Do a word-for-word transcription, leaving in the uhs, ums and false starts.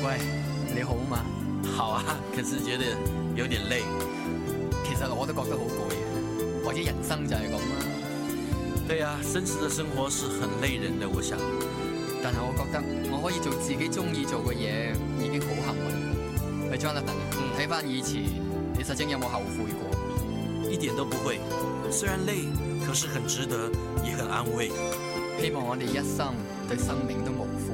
喂，你好嗎？ 好啊，可是覺得有點累。 其實我都覺得好攰嘅，或者人生就係咁啦。 對啊，真實的生活是很累人的，我想。 但係我覺得我可以做自己中意做嘅嘢，已經好幸運。喂 Jonathan，睇翻以前，你實際有冇後悔過？ 一點都不會，雖然累，可是很值得，也很安慰。 希望我哋一生對生命都無悔。